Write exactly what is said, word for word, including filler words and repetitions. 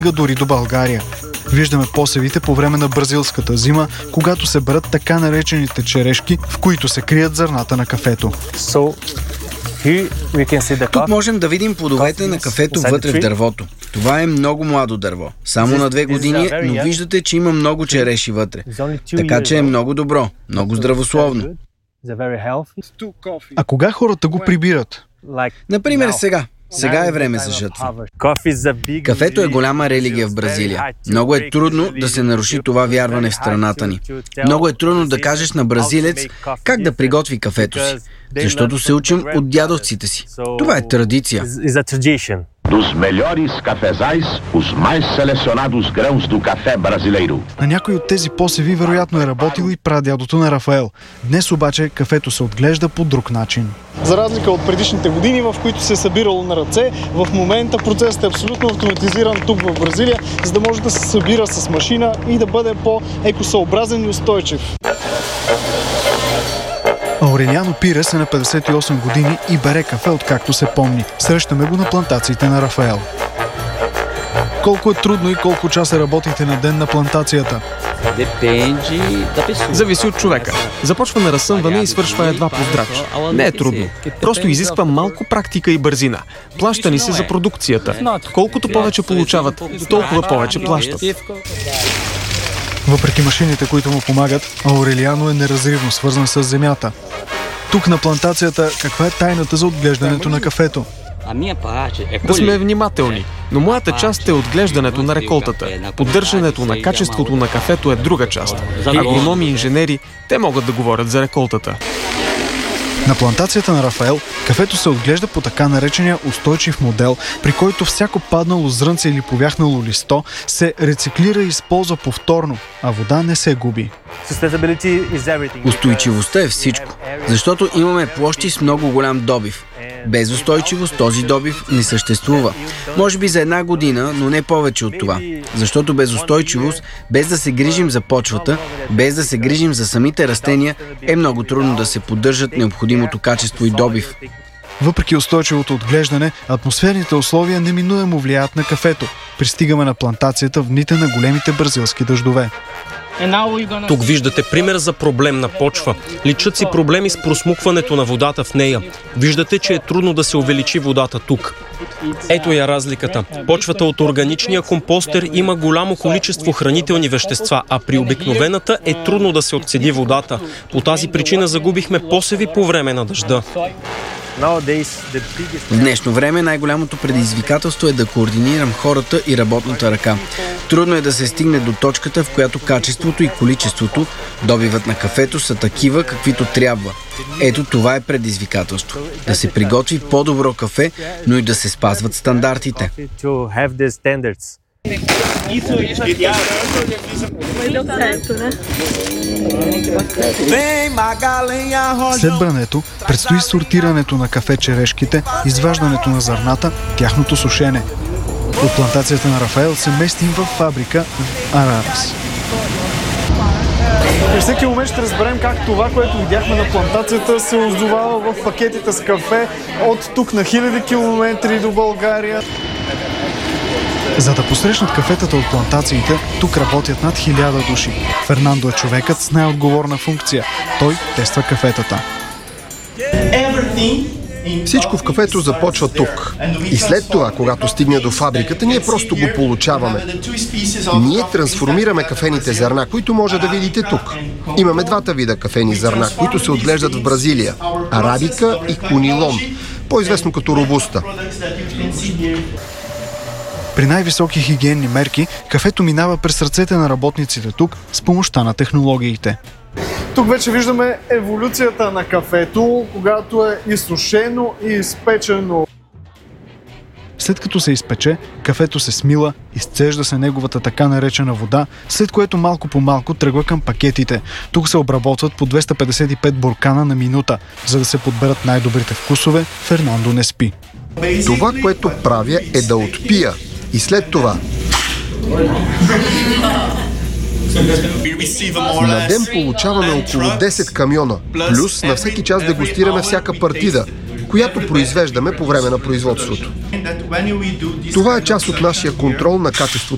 дори до България. Виждаме посевите по време на бразилската зима, когато се берат така наречените черешки, в които се крият зърната на кафето. Тук можем да видим плодовете на кафето вътре в дървото. Това е много младо дърво. Само на две години, но виждате, че има много череши вътре. Така че е много добро, много здравословно. А кога хората го прибират? Например сега. Сега е време за жатва. Кафето е голяма религия в Бразилия. Много е трудно да се наруши това вярване в страната ни. Много е трудно да кажеш на бразилец как да приготви кафето си, защото се учим от дядовците си. Това е традиция. Dos melhores cafezais, os mais selecionados grãos do café brasileiro. На някой от тези посеви вероятно е работил и прадядото на Рафаел. Днес обаче кафето се отглежда по друг начин. За разлика от предишните години, в които се е събирало на ръце, в момента процесът е абсолютно автоматизиран тук в Бразилия, за да може да се събира с машина и да бъде по-екосъобразен и устойчив. Аурелиано Пирес е на петдесет и осем години и бере кафе откакто се помни. Срещаме го на плантациите на Рафаел. Колко е трудно и колко часа работите на ден на плантацията? Зависи от човека. Започва на разсъмване и свършва едва по здрач. Не е трудно. Просто изисква малко практика и бързина. Плаща ни се за продукцията. Колкото повече получават, толкова повече плащат. Въпреки машините, които му помагат, Аурелиано е неразривно свързан с земята. Тук на плантацията, каква е тайната за отглеждането на кафето? Да сме внимателни, но моята част е отглеждането на реколтата. Поддържането на качеството на кафето е друга част. Агрономи и инженери, те могат да говорят за реколтата. На плантацията на Рафаел кафето се отглежда по така наречения устойчив модел, при който всяко паднало зрънце или повяхнало листо се рециклира и използва повторно, а вода не се губи. Устойчивостта е всичко, защото имаме площи с много голям добив. Без устойчивост този добив не съществува. Може би за една година, но не повече от това. Защото без устойчивост, без да се грижим за почвата, без да се грижим за самите растения, е много трудно да се поддържат необходимото качество и добив. Въпреки устойчивото отглеждане, атмосферните условия неминуемо влияят на кафето. Пристигаме на плантацията в дните на големите бразилски дъждове. Тук виждате пример за проблемна почва. Личат си проблеми с просмукването на водата в нея. Виждате, че е трудно да се увеличи водата тук. Ето я разликата. Почвата от органичния компостер има голямо количество хранителни вещества, а при обикновената е трудно да се отцеди водата. По тази причина загубихме посеви по време на дъжда. В днешно време най-голямото предизвикателство е да координирам хората и работната ръка. Трудно е да се стигне до точката, в която качеството и количеството, добивът на кафето са такива, каквито трябва. Ето това е предизвикателство. Да се приготви по-добро кафе, но и да се спазват стандартите. След брането предстои сортирането на кафе-черешките, изваждането на зърната, тяхното сушене. От плантацията на Рафаел се местим в фабрика в Арарас. При всеки момент ще разберем как това, което видяхме на плантацията, се озовава в пакетите с кафе от тук на хиляди километри до България. За да посрещнат кафетата от плантациите, тук работят над хиляда души. Фернандо е човекът с най-отговорна функция. Той тества кафетата. Всичко в кафето започва тук. И след това, когато стигне до фабриката, ние просто го получаваме. Ние трансформираме кафените зърна, които може да видите тук. Имаме двата вида кафени зърна, които се отглеждат в Бразилия. Арабика и Кунилон, по-известно като робуста. При най-високи хигиенни мерки, кафето минава през ръцете на работниците тук с помощта на технологиите. Тук вече виждаме еволюцията на кафето, когато е изсушено и изпечено. След като се изпече, кафето се смила, изцежда се неговата така наречена вода, след което малко по малко тръгва към пакетите. Тук се обработват по двеста петдесет и пет буркана на минута. За да се подберат най-добрите вкусове, Фернандо не спи. Това, което правя, е да отпия. И след това на ден получаваме около десет камиона, плюс на всеки час дегустираме всяка партида, която произвеждаме по време на производството. Това е част от нашия контрол на качеството